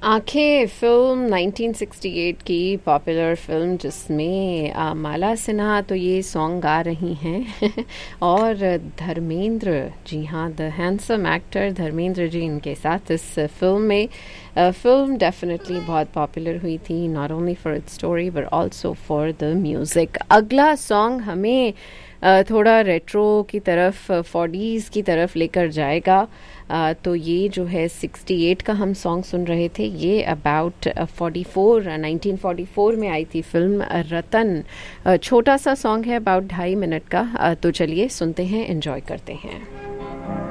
आंखें फिल्म 1968 की popular film जिसमें माला सिन्हा तो ये सॉन्ग गा रही हैं और धर्मेंद्र, जी हाँ, the handsome actor Dharmendra ji इनके साथ इस फिल्म में। फिल्म डेफिनेटली बहुत पॉपुलर हुई थी, not only for its story but also for the music. अगला सॉन्ग हमें थोड़ा रेट्रो की तरफ, 40s की तरफ लेकर जाएगा। तो ये जो है 68 का हम सॉन्ग सुन रहे थे, ये अबाउट 1944 में आई थी फिल्म रतन। छोटा सा सॉन्ग है, अबाउट 2.5 मिनट का। तो चलिए सुनते हैं, एंजॉय करते हैं।